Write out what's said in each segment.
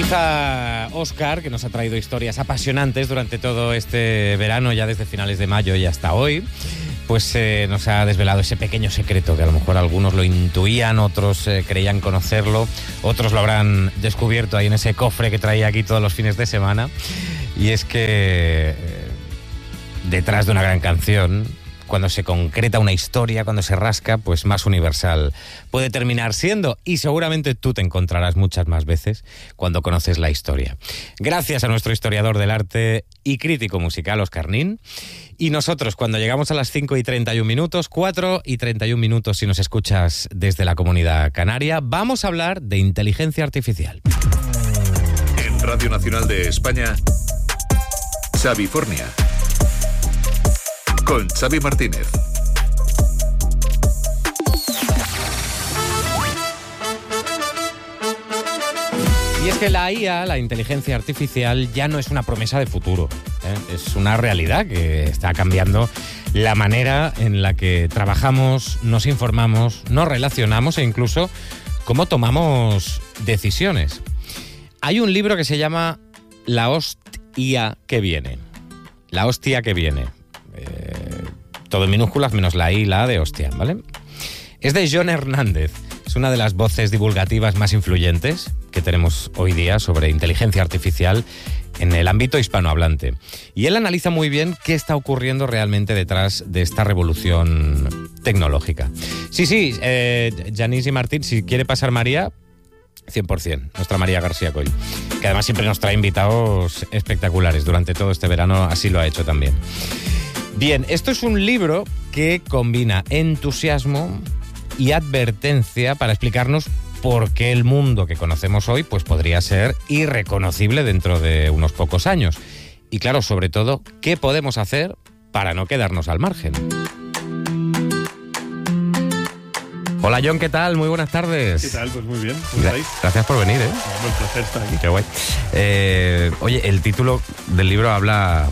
Empieza Óscar, que nos ha traído historias apasionantes durante todo este verano, ya desde finales de mayo y hasta hoy. Pues nos ha desvelado ese pequeño secreto que a lo mejor algunos lo intuían, otros creían conocerlo, otros lo habrán descubierto ahí en ese cofre que traía aquí todos los fines de semana. Y es que detrás de una gran canción, cuando se concreta una historia, cuando se rasca, pues más universal puede terminar siendo, y seguramente tú te encontrarás muchas más veces cuando conoces la historia. Gracias a nuestro historiador del arte y crítico musical, Óscar Nin. Y nosotros, cuando llegamos a las 5:31, 4:31 si nos escuchas desde la Comunidad Canaria, vamos a hablar de inteligencia artificial. En Radio Nacional de España, Xavifornia, con Xavi Martínez. Y es que la IA, la inteligencia artificial, ya no es una promesa de futuro, ¿eh? Es una realidad que está cambiando la manera en la que trabajamos, nos informamos, nos relacionamos e incluso cómo tomamos decisiones. Hay un libro que se llama La hostia que viene. La hostia que viene. Todo en minúsculas menos la I y la A de hostia, ¿vale? Es de Jon Hernández. Es una de las voces divulgativas más influyentes que tenemos hoy día sobre inteligencia artificial en el ámbito hispanohablante. Y él analiza muy bien qué está ocurriendo realmente detrás de esta revolución tecnológica. Sí, Janice y Martín, si quiere pasar María, 100%, nuestra María García Coll, que además siempre nos trae invitados espectaculares. Durante todo este verano así lo ha hecho también. Bien, esto es un libro que combina entusiasmo y advertencia para explicarnos por qué el mundo que conocemos hoy pues podría ser irreconocible dentro de unos pocos años. Y claro, sobre todo, ¿qué podemos hacer para no quedarnos al margen? Hola Jon, ¿qué tal? Muy buenas tardes. ¿Qué tal? Pues muy bien. ¿Cómo estáis? Gracias por venir, ¿eh? Un placer estar aquí. Qué guay. Oye, el título del libro habla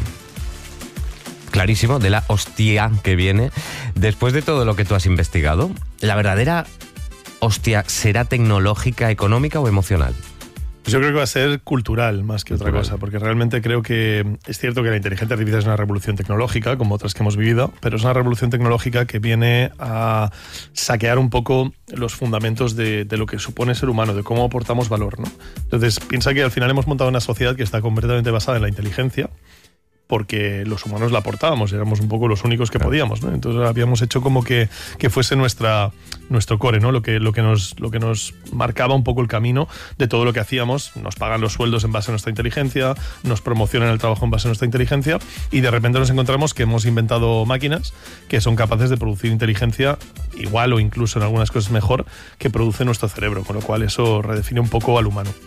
clarísimo de la hostia que viene. Después de todo lo que tú has investigado, ¿la verdadera hostia será tecnológica, económica o emocional? Pues yo creo que va a ser cultural más que otra cosa, porque realmente creo que es cierto que la inteligencia artificial es una revolución tecnológica, como otras que hemos vivido, pero es una revolución tecnológica que viene a saquear un poco los fundamentos de lo que supone ser humano, de cómo aportamos valor, ¿no? Entonces, piensa que al final hemos montado una sociedad que está completamente basada en la inteligencia, porque los humanos la aportábamos, éramos un poco los únicos que podíamos, ¿no? Entonces habíamos hecho como que fuese nuestro core, ¿no? Lo que nos marcaba un poco el camino de todo lo que hacíamos. Nos pagan los sueldos en base a nuestra inteligencia, nos promocionan el trabajo en base a nuestra inteligencia, y de repente nos encontramos que hemos inventado máquinas que son capaces de producir inteligencia igual o incluso en algunas cosas mejor que produce nuestro cerebro, con lo cual eso redefine un poco al humano.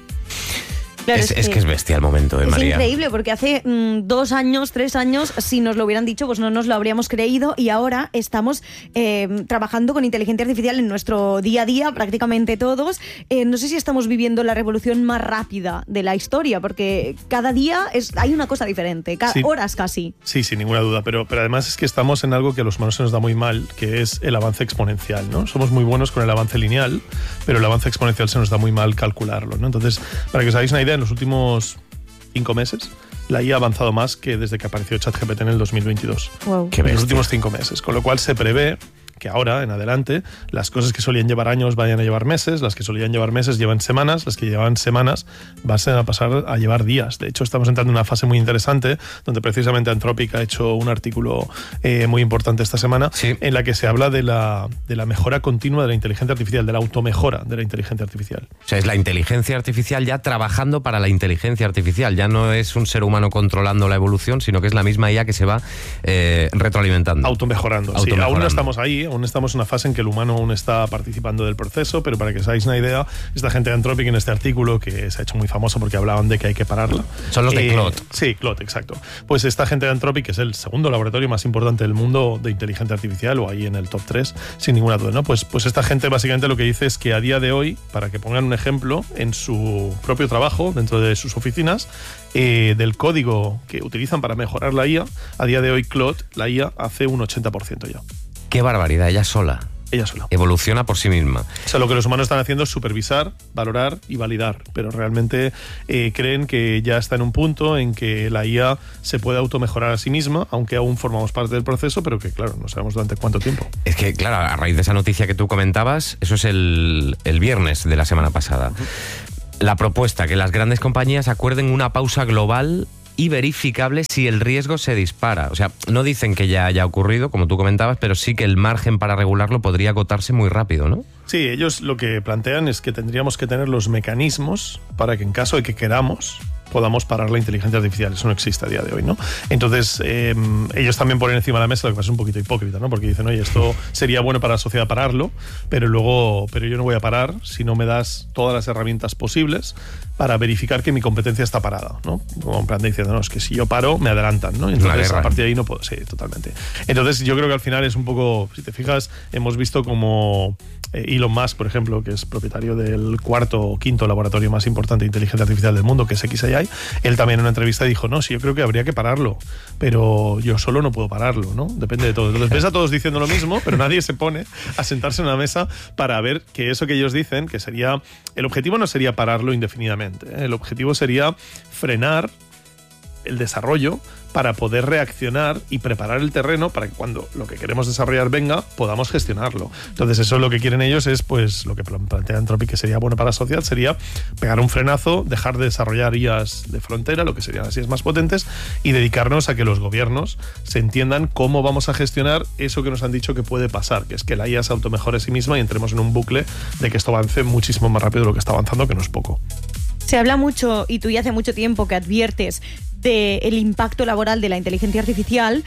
Claro, es que es bestia el momento, María. Es increíble, porque hace 2 años, 3 años, si nos lo hubieran dicho, pues no nos lo habríamos creído, y ahora estamos trabajando con inteligencia artificial en nuestro día a día, prácticamente todos. No sé si estamos viviendo la revolución más rápida de la historia, porque cada día hay una cosa diferente, sí, horas casi. Sí, sin ninguna duda, pero además es que estamos en algo que a los humanos se nos da muy mal, que es el avance exponencial, ¿no? Somos muy buenos con el avance lineal, pero el avance exponencial se nos da muy mal calcularlo, ¿no? Entonces, para que os hagáis una idea, en los últimos 5 meses, la IA ha avanzado más que desde que apareció ChatGPT en el 2022. Wow. En los últimos 5 meses. Con lo cual se prevé que ahora, en adelante, las cosas que solían llevar años vayan a llevar meses, las que solían llevar meses llevan semanas, las que llevaban semanas van a pasar a llevar días. De hecho, estamos entrando en una fase muy interesante, donde precisamente Anthropic ha hecho un artículo muy importante esta semana, sí, en la que se habla de la mejora continua de la inteligencia artificial, de la automejora de la inteligencia artificial. O sea, es la inteligencia artificial ya trabajando para la inteligencia artificial. Ya no es un ser humano controlando la evolución, sino que es la misma IA que se va retroalimentando. Automejorando. Sí, aún no estamos ahí, aún estamos en una fase en que el humano aún está participando del proceso, pero para que os hagáis una idea, esta gente de Anthropic, en este artículo, que se ha hecho muy famoso porque hablaban de que hay que pararla. Son los de Claude. Sí, Claude, exacto. Pues esta gente de Anthropic, que es el segundo laboratorio más importante del mundo de inteligencia artificial, o ahí en el top 3, sin ninguna duda, ¿no? Pues esta gente básicamente lo que dice es que a día de hoy, para que pongan un ejemplo, en su propio trabajo, dentro de sus oficinas, del código que utilizan para mejorar la IA, a día de hoy Claude, la IA, hace un 80% ya. ¡Qué barbaridad! Ella sola. Ella sola. Evoluciona por sí misma. O sea, lo que los humanos están haciendo es supervisar, valorar y validar, pero realmente creen que ya está en un punto en que la IA se puede automejorar a sí misma, aunque aún formamos parte del proceso, pero que, claro, no sabemos durante cuánto tiempo. Es que, claro, a raíz de esa noticia que tú comentabas, eso es el viernes de la semana pasada. La propuesta, que las grandes compañías acuerden una pausa global y verificable si el riesgo se dispara. O sea, no dicen que ya haya ocurrido, como tú comentabas, pero sí que el margen para regularlo podría agotarse muy rápido, ¿no? Sí, ellos lo que plantean es que tendríamos que tener los mecanismos para que en caso de que queramos podamos parar la inteligencia artificial. Eso no existe a día de hoy, ¿no? Entonces, ellos también ponen encima de la mesa, lo que pasa es un poquito hipócrita, ¿no? Porque dicen, oye, esto sería bueno para la sociedad pararlo, pero yo no voy a parar si no me das todas las herramientas posibles para verificar que mi competencia está parada, ¿no? Como en plan de diciendo, no, es que si yo paro, me adelantan, ¿no? Entonces, a partir de ahí no puedo. Sí, totalmente. Entonces, yo creo que al final es un poco, si te fijas, hemos visto como Elon Musk, por ejemplo, que es propietario del cuarto o quinto laboratorio más importante de inteligencia artificial del mundo, que es XAI, él también en una entrevista dijo, no, sí, yo creo que habría que pararlo, pero yo solo no puedo pararlo, ¿no? Depende de todo. Entonces ves a todos diciendo lo mismo, pero nadie se pone a sentarse en una mesa para ver que eso que ellos dicen, que sería, el objetivo no sería pararlo indefinidamente, ¿eh? El objetivo sería frenar el desarrollo para poder reaccionar y preparar el terreno para que cuando lo que queremos desarrollar venga, podamos gestionarlo. Entonces eso es lo que quieren ellos, es pues lo que plantea Anthropic que sería bueno para la sociedad, sería pegar un frenazo, dejar de desarrollar IAs de frontera, lo que serían las IAs más potentes, y dedicarnos a que los gobiernos se entiendan cómo vamos a gestionar eso que nos han dicho que puede pasar, que es que la IA se automejore a sí misma y entremos en un bucle de que esto avance muchísimo más rápido de lo que está avanzando, que no es poco. Se habla mucho, y tú ya hace mucho tiempo que adviertes del impacto laboral de la inteligencia artificial,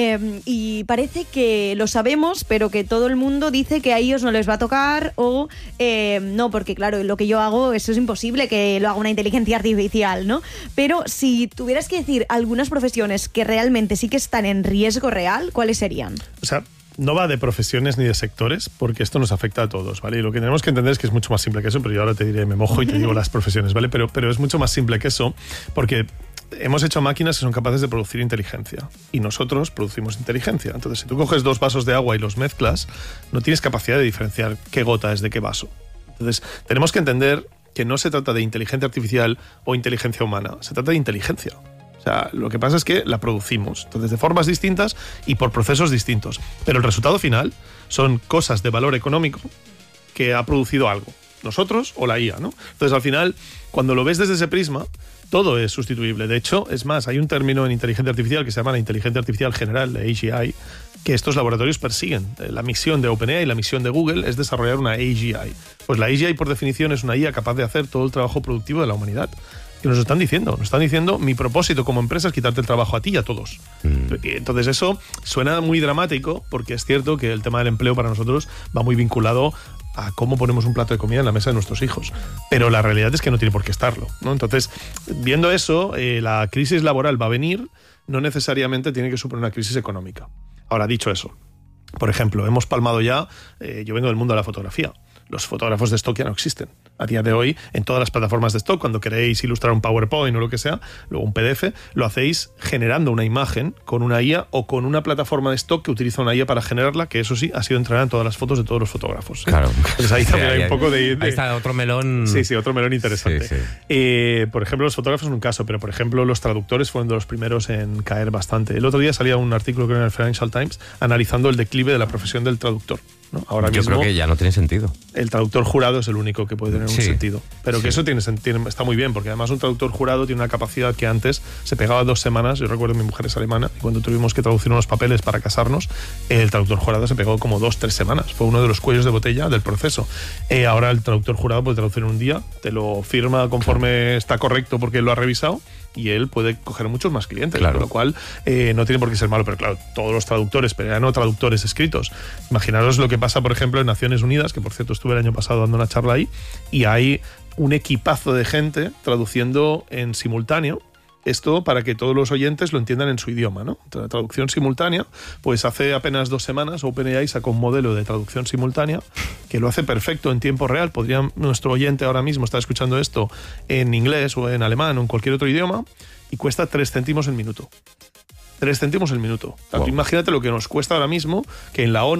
y parece que lo sabemos, pero que todo el mundo dice que a ellos no les va a tocar o no, porque claro, lo que yo hago, eso es imposible que lo haga una inteligencia artificial, ¿no? Pero si tuvieras que decir algunas profesiones que realmente sí que están en riesgo real, ¿cuáles serían? O sea, no va de profesiones ni de sectores, porque esto nos afecta a todos, ¿vale? Y lo que tenemos que entender es que es mucho más simple que eso, pero yo ahora te diré, me mojo y te digo las profesiones, ¿vale? Pero es mucho más simple que eso, porque hemos hecho máquinas que son capaces de producir inteligencia y nosotros producimos inteligencia. Entonces, si tú coges 2 vasos de agua y los mezclas, no tienes capacidad de diferenciar qué gota es de qué vaso. Entonces, tenemos que entender que no se trata de inteligencia artificial o inteligencia humana, se trata de inteligencia. O sea, lo que pasa es que la producimos, entonces de formas distintas y por procesos distintos. Pero el resultado final son cosas de valor económico que ha producido algo, nosotros o la IA, ¿no? Entonces, al final, cuando lo ves desde ese prisma, todo es sustituible. De hecho, es más, hay un término en inteligencia artificial que se llama la inteligencia artificial general, la AGI, que estos laboratorios persiguen. La misión de OpenAI y la misión de Google es desarrollar una AGI. Pues la AGI, por definición, es una IA capaz de hacer todo el trabajo productivo de la humanidad. Y nos están diciendo, mi propósito como empresa es quitarte el trabajo a ti y a todos. Entonces eso suena muy dramático, porque es cierto que el tema del empleo para nosotros va muy vinculado a cómo ponemos un plato de comida en la mesa de nuestros hijos. Pero la realidad es que no tiene por qué estarlo, ¿no? Entonces, viendo eso, la crisis laboral va a venir, no necesariamente tiene que suponer una crisis económica. Ahora, dicho eso, por ejemplo, hemos palmado ya, yo vengo del mundo de la fotografía. Los fotógrafos de stock ya no existen. A día de hoy, en todas las plataformas de stock, cuando queréis ilustrar un PowerPoint o lo que sea, luego un PDF, lo hacéis generando una imagen con una IA o con una plataforma de stock que utiliza una IA para generarla, que eso sí, ha sido entrenada en todas las fotos de todos los fotógrafos. Claro. Entonces ahí también hay un poco de... Ahí está otro melón. Sí, otro melón interesante. Sí. Por ejemplo, los fotógrafos es un caso, pero por ejemplo, los traductores fueron de los primeros en caer bastante. El otro día salía un artículo, creo, en el Financial Times, analizando el declive de la profesión del traductor, ¿no? Ahora yo creo que ya no tiene sentido. El traductor jurado es el único que puede tener un sentido. Pero que eso está muy bien, porque además un traductor jurado tiene una capacidad que antes se pegaba 2 semanas. Yo recuerdo, mi mujer es alemana, y cuando tuvimos que traducir unos papeles para casarnos, el traductor jurado se pegó como 2-3 semanas. Fue uno de los cuellos de botella del proceso. Ahora el traductor jurado puede traducir en un día, te lo firma conforme está correcto porque lo ha revisado, y él puede coger muchos más clientes, con lo cual no tiene por qué ser malo. Pero claro, todos los traductores, pero ya no traductores escritos. Imaginaros lo que pasa, por ejemplo, en Naciones Unidas, que por cierto estuve el año pasado dando una charla ahí, y hay un equipazo de gente traduciendo en simultáneo. Esto para que todos los oyentes lo entiendan en su idioma, ¿no? La traducción simultánea, pues hace apenas 2 semanas OpenAI sacó un modelo de traducción simultánea que lo hace perfecto en tiempo real. Podría nuestro oyente ahora mismo estar escuchando esto en inglés o en alemán o en cualquier otro idioma, y cuesta 3 céntimos el minuto. 3 céntimos el minuto. Wow. Imagínate lo que nos cuesta ahora mismo que en la ONU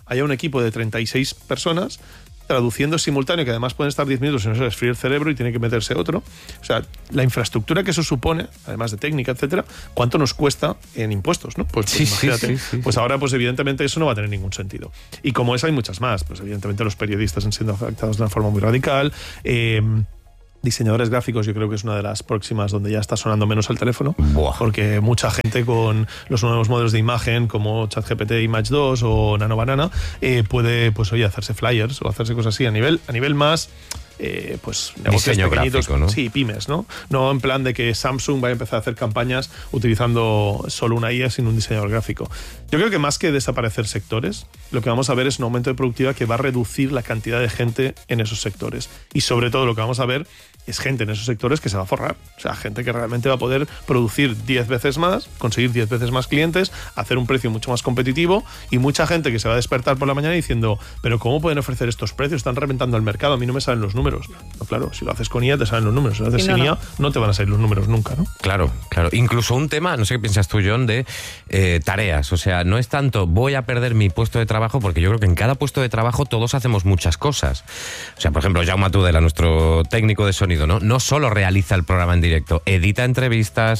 haya un equipo de 36 personas traduciendo simultáneo, que además pueden estar 10 minutos y no se les fríe el cerebro y tiene que meterse otro. O sea, la infraestructura que eso supone, además de técnica, etcétera, ¿cuánto nos cuesta en impuestos, no? Pues imagínate. Sí. Pues ahora, pues evidentemente eso no va a tener ningún sentido. Y como esa hay muchas más. Pues evidentemente los periodistas han sido afectados de una forma muy radical. Diseñadores gráficos, yo creo que es una de las próximas donde ya está sonando menos el teléfono. Buah. Porque mucha gente con los nuevos modelos de imagen como ChatGPT Image 2 o Nano Banana puede, pues oye, hacerse flyers o hacerse cosas así a nivel más pues negocios diseño pequeñitos, gráfico, ¿no? Sí, pymes, ¿no? No en plan de que Samsung vaya a empezar a hacer campañas utilizando solo una IA sin un diseñador gráfico. Yo creo que más que desaparecer sectores, lo que vamos a ver es un aumento de productividad que va a reducir la cantidad de gente en esos sectores. Y sobre todo lo que vamos a ver es gente en esos sectores que se va a forrar. O sea, gente que realmente va a poder producir 10 veces más, conseguir 10 veces más clientes, hacer un precio mucho más competitivo, y mucha gente que se va a despertar por la mañana diciendo, pero ¿cómo pueden ofrecer estos precios? Están reventando el mercado, a mí no me salen los números. No, claro, si lo haces con IA te salen los números, si lo haces sin IA no te van a salir los números nunca, ¿no? Claro. Incluso un tema, no sé qué piensas tú, John, de tareas. O sea, no es tanto voy a perder mi puesto de trabajo, porque yo creo que en cada puesto de trabajo todos hacemos muchas cosas. O sea, por ejemplo, Jaume Tudela, nuestro técnico de sonido, no solo realiza el programa en directo, edita entrevistas,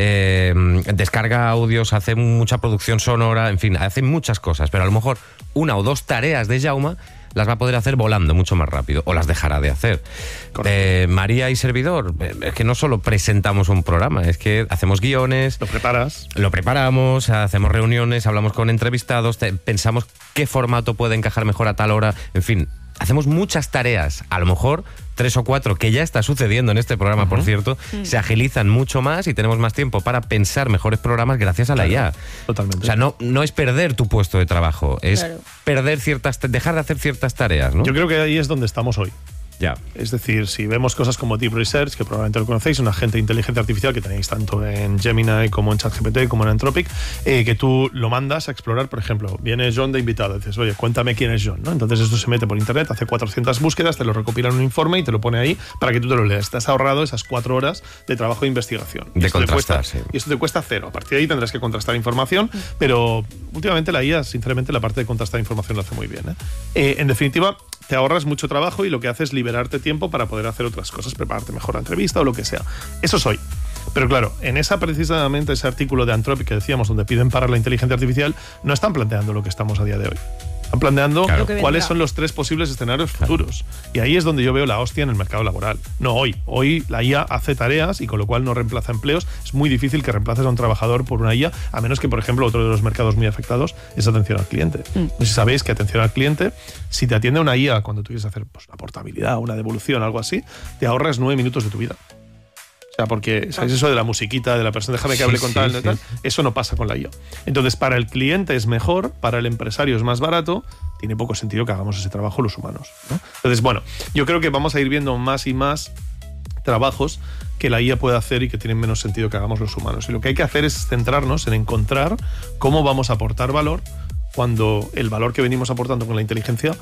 descarga audios, hace mucha producción sonora, en fin, hace muchas cosas, pero a lo mejor una o dos tareas de Jaume las va a poder hacer volando mucho más rápido, o las dejará de hacer. María y servidor, es que no solo presentamos un programa, es que hacemos guiones, lo preparamos, hacemos reuniones, hablamos con entrevistados, pensamos qué formato puede encajar mejor a tal hora, en fin, hacemos muchas tareas, a lo mejor 3 o 4, que ya está sucediendo en este programa, por cierto, se agilizan mucho más y tenemos más tiempo para pensar mejores programas gracias a la IA. Totalmente. O sea, no es perder tu puesto de trabajo, es dejar de hacer ciertas tareas, ¿no? Yo creo que ahí es donde estamos hoy. Ya. Es decir, si vemos cosas como Deep Research, que probablemente lo conocéis, un agente de inteligencia artificial que tenéis tanto en Gemini como en ChatGPT como en Anthropic, que tú lo mandas a explorar. Por ejemplo, viene John de invitado, dices, oye, cuéntame quién es John, ¿no? Entonces esto se mete por internet, hace 400 búsquedas, te lo recopila en un informe y te lo pone ahí para que tú te lo leas. Te has ahorrado esas 4 horas de trabajo de investigación. De contrastar, y esto te cuesta 0. A partir de ahí tendrás que contrastar información, pero últimamente la IA, sinceramente, la parte de contrastar información lo hace muy bien, en definitiva, te ahorras mucho trabajo y lo que hace es liberarte tiempo para poder hacer otras cosas, prepararte mejor la entrevista o lo que sea. Eso es hoy. Pero claro, en precisamente ese artículo de Anthropic que decíamos, donde piden parar la inteligencia artificial, no están planteando lo que estamos a día de hoy. Están planteando cuáles son los 3 posibles escenarios futuros. Y ahí es donde yo veo la hostia en el mercado laboral. No hoy. Hoy la IA hace tareas y con lo cual no reemplaza empleos. Es muy difícil que reemplaces a un trabajador por una IA, a menos que, por ejemplo, otro de los mercados muy afectados es atención al cliente. No sé si sabéis que atención al cliente, si te atiende una IA cuando tú quieres hacer pues, una portabilidad, una devolución, algo así, te ahorras 9 minutos de tu vida. O sea, porque, ¿sabéis eso de la musiquita, de la persona, déjame que hable con tal, tal? Eso no pasa con la IA. Entonces, para el cliente es mejor, para el empresario es más barato, tiene poco sentido que hagamos ese trabajo los humanos, ¿no? Entonces, bueno, yo creo que vamos a ir viendo más y más trabajos que la IA puede hacer y que tienen menos sentido que hagamos los humanos. Y lo que hay que hacer es centrarnos en encontrar cómo vamos a aportar valor cuando el valor que venimos aportando con la inteligencia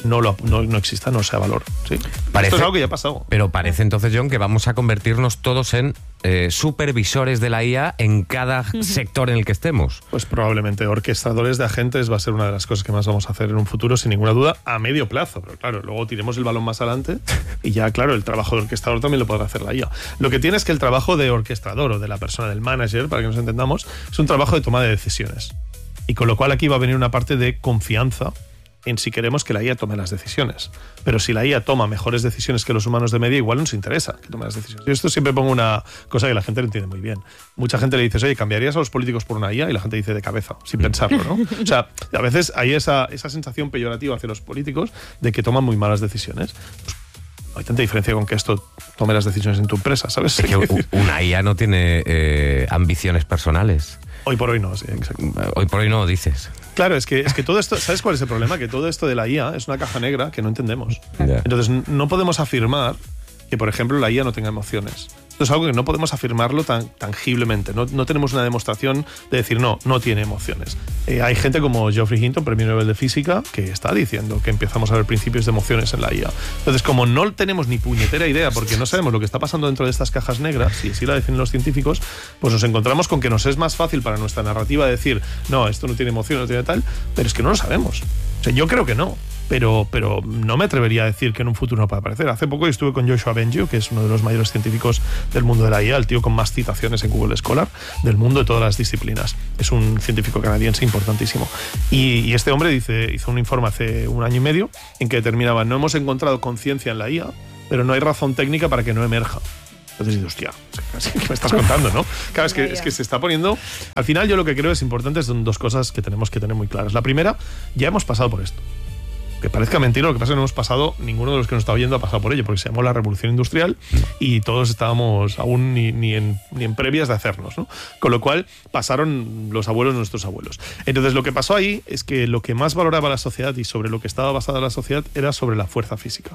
no exista, no sea valor. ¿Sí? Esto es algo que ya ha pasado. Pero parece entonces, John, que vamos a convertirnos todos en supervisores de la IA en cada sector en el que estemos. Pues probablemente orquestadores de agentes va a ser una de las cosas que más vamos a hacer en un futuro, sin ninguna duda, a medio plazo. Pero claro, luego tiremos el balón más adelante y ya, claro, el trabajo de orquestador también lo podrá hacer la IA. Lo que tiene es que el trabajo de orquestador o de la persona, del manager, para que nos entendamos, es un trabajo de toma de decisiones. Y con lo cual aquí va a venir una parte de confianza en si queremos que la IA tome las decisiones. Pero si la IA toma mejores decisiones que los humanos de media, igual nos interesa que tome las decisiones. Yo esto siempre pongo una cosa que la gente no entiende muy bien. Mucha gente le dice, oye, ¿cambiarías a los políticos por una IA? Y la gente dice de cabeza, sin pensarlo, ¿no? O sea, a veces hay esa sensación peyorativa hacia los políticos de que toman muy malas decisiones. Pues, no hay tanta diferencia con que esto tome las decisiones en tu empresa, ¿sabes? Es que una IA no tiene ambiciones personales. Hoy por hoy no, sí, exacto. Hoy por hoy no, dices. Claro, es que todo esto, ¿sabes cuál es el problema? Que todo esto de la IA es una caja negra que no entendemos. Yeah. Entonces no podemos afirmar que, por ejemplo, la IA no tenga emociones. Esto es algo que no podemos afirmarlo tangiblemente. No tenemos una demostración de decir, no tiene emociones. Hay gente como Geoffrey Hinton, premio Nobel de Física, que está diciendo que empezamos a ver principios de emociones en la IA. Entonces, como no tenemos ni puñetera idea, porque no sabemos lo que está pasando dentro de estas cajas negras, y así la definen los científicos, pues nos encontramos con que nos es más fácil para nuestra narrativa decir, no, esto no tiene emoción, no tiene tal, pero es que no lo sabemos. O sea, yo creo que no. Pero no me atrevería a decir que en un futuro no pueda aparecer. Hace poco estuve con Joshua Bengio, que es uno de los mayores científicos del mundo de la IA, el tío con más citaciones en Google Scholar del mundo de todas las disciplinas. Es un científico canadiense importantísimo. Y este hombre hizo un informe hace 1 año y medio en que determinaba: no hemos encontrado conciencia en la IA, pero no hay razón técnica para que no emerja. Entonces dices, hostia, ¿qué me estás contando, no? Claro, es que se está poniendo... Al final yo lo que creo es importante son 2 cosas que tenemos que tener muy claras. La primera, ya hemos pasado por esto. Que parezca mentira, lo que pasa es que no hemos pasado, ninguno de los que nos está oyendo ha pasado por ello, porque se llamó la Revolución Industrial y todos estábamos aún ni en previas de hacernos, ¿no? Con lo cual pasaron los abuelos de nuestros abuelos. Entonces lo que pasó ahí es que lo que más valoraba la sociedad y sobre lo que estaba basada la sociedad era sobre la fuerza física.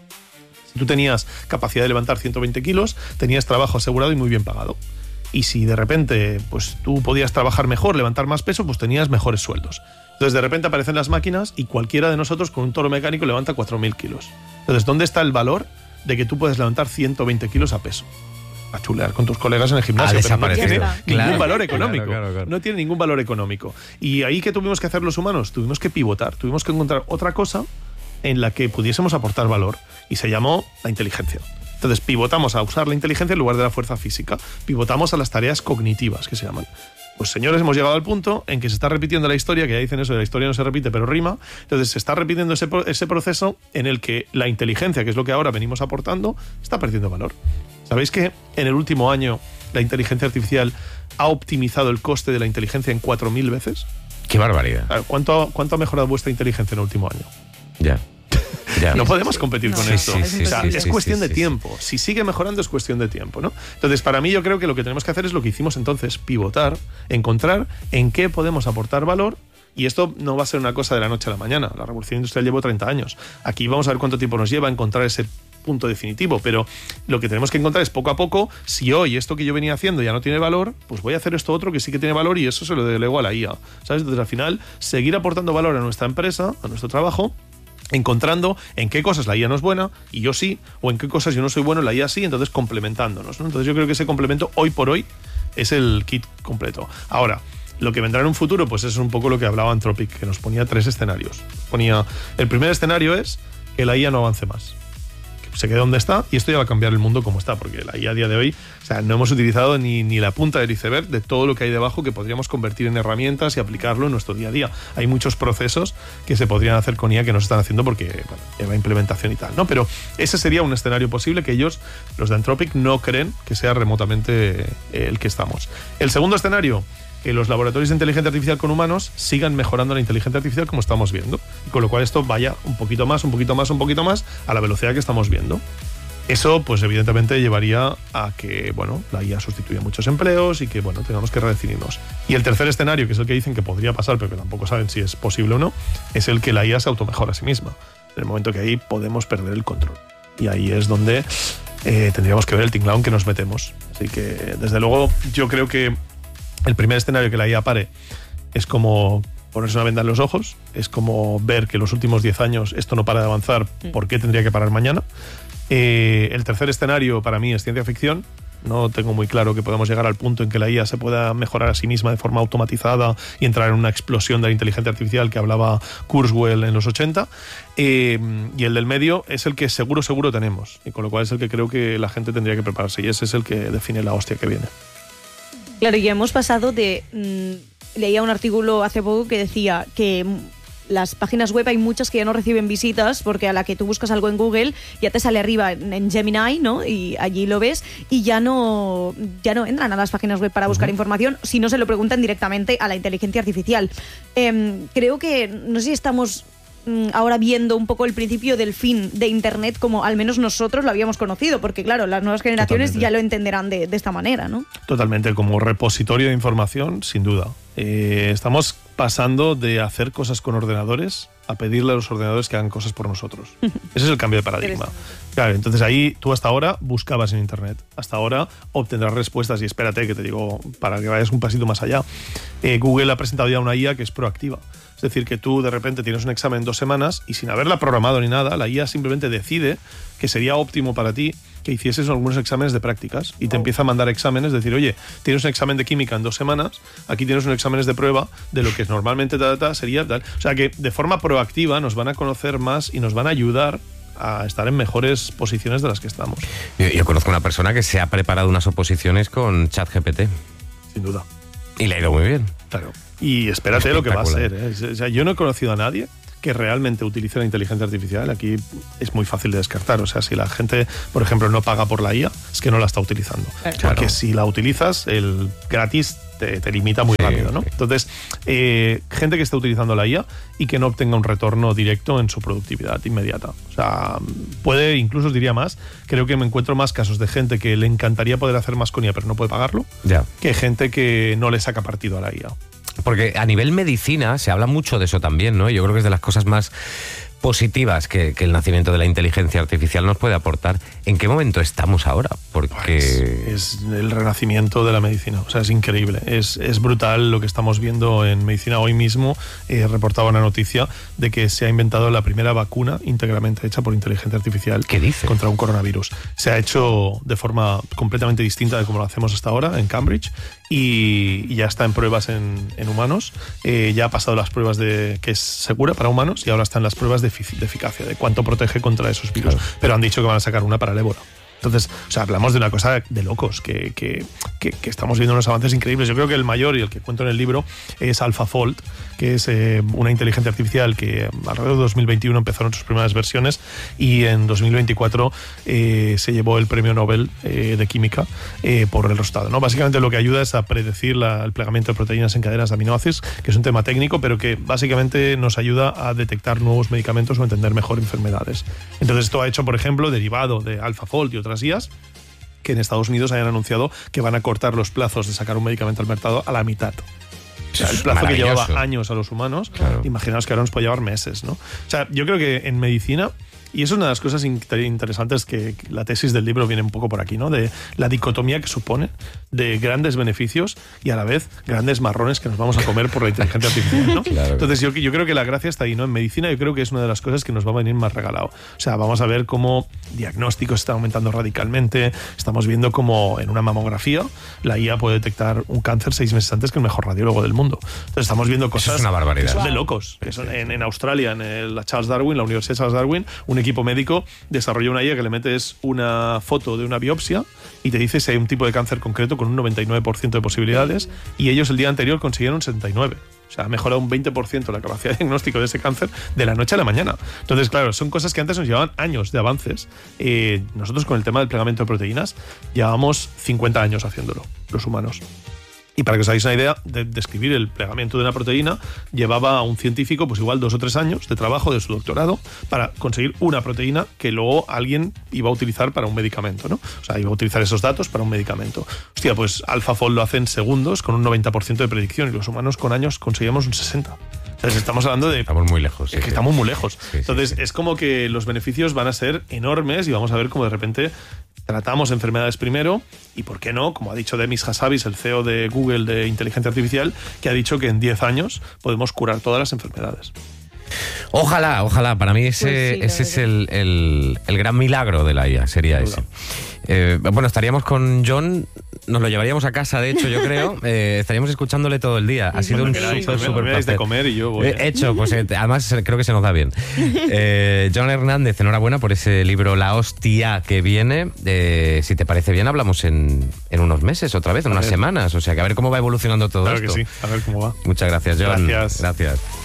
Si tú tenías capacidad de levantar 120 kilos, tenías trabajo asegurado y muy bien pagado. Y si de repente pues tú podías trabajar mejor, levantar más peso, pues tenías mejores sueldos. Entonces de repente aparecen las máquinas y cualquiera de nosotros con un toro mecánico levanta 4.000 kilos. Entonces, ¿dónde está el valor de que tú puedes levantar 120 kilos a peso? A chulear con tus colegas en el gimnasio, pero no tiene ningún valor económico. Claro. No tiene ningún valor económico. Y ahí, ¿qué tuvimos que hacer los humanos? Tuvimos que pivotar, tuvimos que encontrar otra cosa en la que pudiésemos aportar valor, y se llamó la inteligencia. Entonces pivotamos a usar la inteligencia en lugar de la fuerza física. Pivotamos a las tareas cognitivas, que se llaman. Pues señores, hemos llegado al punto en que se está repitiendo la historia, que ya dicen eso, de la historia no se repite, pero rima. Entonces se está repitiendo ese proceso en el que la inteligencia, que es lo que ahora venimos aportando, está perdiendo valor. ¿Sabéis que en el último año la inteligencia artificial ha optimizado el coste de la inteligencia en 4.000 veces? ¡Qué barbaridad! ¿Cuánto ha mejorado vuestra inteligencia en el último año? Ya. No podemos competir con esto. Es cuestión de tiempo. Sí. Si sigue mejorando es cuestión de tiempo, ¿no? Entonces, para mí, yo creo que lo que tenemos que hacer es lo que hicimos entonces: pivotar, encontrar en qué podemos aportar valor. Y esto no va a ser una cosa de la noche a la mañana. La revolución industrial llevó 30 años. Aquí vamos a ver cuánto tiempo nos lleva a encontrar ese punto definitivo, pero lo que tenemos que encontrar es poco a poco. Si hoy esto que yo venía haciendo ya no tiene valor, pues voy a hacer esto otro que sí que tiene valor, y eso se lo delego a la IA, ¿sabes? Entonces, al final, seguir aportando valor a nuestra empresa, a nuestro trabajo, encontrando en qué cosas la IA no es buena y yo sí, o en qué cosas yo no soy bueno y la IA sí, entonces complementándonos, ¿no? Entonces yo creo que ese complemento hoy por hoy es el kit completo. Ahora, lo que vendrá en un futuro, pues eso es un poco lo que hablaba Anthropic, que nos ponía 3 escenarios. El primer escenario es que la IA no avance más, que se quede donde está, y esto ya va a cambiar el mundo como está, porque la IA a día de hoy, o sea, no hemos utilizado ni la punta del iceberg de todo lo que hay debajo que podríamos convertir en herramientas y aplicarlo en nuestro día a día. Hay muchos procesos que se podrían hacer con IA que no se están haciendo porque, bueno, lleva implementación y tal, ¿no? Pero ese sería un escenario posible que ellos, los de Anthropic, no creen que sea remotamente el que estamos. El segundo escenario, que los laboratorios de inteligencia artificial con humanos sigan mejorando la inteligencia artificial como estamos viendo, y con lo cual esto vaya un poquito más a la velocidad que estamos viendo. Eso, pues evidentemente llevaría a que, bueno, la IA sustituya muchos empleos y que, bueno, tengamos que redefinirnos. Y el tercer escenario, que es el que dicen que podría pasar, pero que tampoco saben si es posible o no, es el que la IA se automejora a sí misma. En el momento que ahí podemos perder el control. Y ahí es donde tendríamos que ver el tinglao en que nos metemos. Así que, desde luego, yo creo que el primer escenario, que la IA pare, es como ponerse una venda en los ojos, es como ver que en los últimos 10 años esto no para de avanzar, ¿por qué tendría que parar mañana? El tercer escenario para mí es ciencia ficción. No tengo muy claro que podamos llegar al punto en que la IA se pueda mejorar a sí misma de forma automatizada y entrar en una explosión de la inteligencia artificial que hablaba Kurzweil en los 80. Y el del medio es el que seguro tenemos, y con lo cual es el que creo que la gente tendría que prepararse, y ese es el que define la hostia que viene. Claro, ya hemos pasado de... leía un artículo hace poco que decía que las páginas web hay muchas que ya no reciben visitas, porque a la que tú buscas algo en Google ya te sale arriba en Gemini, ¿no? Y allí lo ves, y ya no entran a las páginas web para buscar información si no se lo preguntan directamente a la inteligencia artificial. Creo que, no sé si estamos ahora viendo un poco el principio del fin de Internet, como al menos nosotros lo habíamos conocido, porque claro, las nuevas generaciones ya lo entenderán de esta manera, ¿no? Totalmente, como repositorio de información, sin duda. Estamos pasando de hacer cosas con ordenadores a pedirle a los ordenadores que hagan cosas por nosotros. Ese es el cambio de paradigma. Claro, entonces ahí tú hasta ahora buscabas en Internet, hasta ahora obtendrás respuestas, y espérate que te digo, para que vayas un pasito más allá, Google ha presentado ya una IA que es proactiva. decir, que tú de repente tienes un examen en 2 semanas y sin haberla programado ni nada, la IA simplemente decide que sería óptimo para ti que hicieses algunos exámenes de prácticas y te empieza a mandar exámenes, decir, oye, tienes un examen de química en 2 semanas, aquí tienes unos exámenes de prueba de lo que normalmente sería tal. O sea que de forma proactiva nos van a conocer más y nos van a ayudar a estar en mejores posiciones de las que estamos. Yo conozco una persona que se ha preparado unas oposiciones con ChatGPT. Sin duda. Y le ha ido muy bien. Claro. Y espérate lo que va a ser, ¿eh? O sea, yo no he conocido a nadie que realmente utilice la inteligencia artificial. Aquí es muy fácil de descartar. O sea, si la gente, por ejemplo, no paga por la IA, es que no la está utilizando. Claro. Porque si la utilizas, el gratis te limita muy rápido, ¿no? Sí. Entonces, gente que esté utilizando la IA y que no obtenga un retorno directo en su productividad inmediata. O sea, puede, incluso os diría más, creo que me encuentro más casos de gente que le encantaría poder hacer más con IA, pero no puede pagarlo, que gente que no le saca partido a la IA. Porque a nivel medicina se habla mucho de eso también, ¿no? Yo creo que es de las cosas más positivas que el nacimiento de la inteligencia artificial nos puede aportar. ¿En qué momento estamos ahora? Porque pues es el renacimiento de la medicina. O sea, es increíble. Es brutal lo que estamos viendo en medicina hoy mismo. Reportaba una noticia de que se ha inventado la primera vacuna íntegramente hecha por inteligencia artificial. ¿Qué dice? Contra un coronavirus. Se ha hecho de forma completamente distinta de como lo hacemos hasta ahora en Cambridge y ya está en pruebas en humanos. Ya ha pasado las pruebas de que es segura para humanos y ahora están las pruebas de eficacia, de cuánto protege contra esos virus. Claro. Pero han dicho que van a sacar una para el ébola. Entonces, o sea, hablamos de una cosa de locos, que estamos viendo unos avances increíbles. Yo creo que el mayor y el que cuento en el libro es AlphaFold, que es una inteligencia artificial que alrededor de 2021 empezaron sus primeras versiones y en 2024 se llevó el premio Nobel de Química por el resultado, ¿no? Básicamente lo que ayuda es a predecir el plegamiento de proteínas en cadenas de aminoácidos, que es un tema técnico, pero que básicamente nos ayuda a detectar nuevos medicamentos o entender mejor enfermedades. Entonces esto ha hecho, por ejemplo, derivado de AlphaFold y otras IAs, que en Estados Unidos hayan anunciado que van a cortar los plazos de sacar un medicamento al mercado a la mitad. O sea, el plazo que llevaba años a los humanos, claro. Imaginaos que ahora nos puede llevar meses, ¿no? O sea, yo creo que en medicina, y eso es una de las cosas interesantes que la tesis del libro viene un poco por aquí, ¿no? De la dicotomía que supone de grandes beneficios y a la vez grandes marrones que nos vamos a comer por la inteligencia artificial, ¿no? Claro. Entonces yo creo que la gracia está ahí, ¿no? En medicina yo creo que es una de las cosas que nos va a venir más regalado. O sea, vamos a ver cómo diagnósticos están aumentando radicalmente. Estamos viendo cómo en una mamografía la IA puede detectar un cáncer 6 meses antes que el mejor radiólogo del mundo. Entonces estamos viendo cosas eso es una barbaridad. Que son de locos. Que son en Australia, en la Charles Darwin, la Universidad de Charles Darwin, un equipo médico desarrolló una IA que le metes una foto de una biopsia y te dice si hay un tipo de cáncer concreto con un 99% de posibilidades, y ellos el día anterior consiguieron un 79%. O sea, ha mejorado un 20% la capacidad de diagnóstico de ese cáncer de la noche a la mañana. Entonces, claro, son cosas que antes nos llevaban años de avances. Nosotros con el tema del plegamiento de proteínas llevábamos 50 años haciéndolo, los humanos. Y para que os hagáis una idea, de describir el plegamiento de una proteína llevaba a un científico pues igual 2 o 3 años de trabajo de su doctorado para conseguir una proteína que luego alguien iba a utilizar para un medicamento, ¿no? O sea, iba a utilizar esos datos para un medicamento. Hostia, pues AlphaFold lo hace en segundos con un 90% de predicción y los humanos con años conseguíamos un 60%. Entonces estamos hablando de... Estamos muy lejos. Es que estamos muy lejos. Sí, entonces sí. Es como que los beneficios van a ser enormes y vamos a ver cómo de repente tratamos enfermedades primero y, ¿por qué no? Como ha dicho Demis Hassabis, el CEO de Google de inteligencia artificial, que ha dicho que en 10 años podemos curar todas las enfermedades. Ojalá. Para mí ese es el gran milagro de la IA, sería ese. Bueno, estaríamos con John, nos lo llevaríamos a casa, de hecho, yo creo. Estaríamos escuchándole todo el día. Ha sido un súper placer. De comer y yo voy. Hecho, pues además creo que se nos da bien. John Hernández, enhorabuena por ese libro La hostia que viene. Si te parece bien, hablamos en unos meses otra vez, en unas semanas. O sea, que a ver cómo va evolucionando todo esto. Claro que sí, a ver cómo va. Muchas gracias, John. Gracias. Gracias.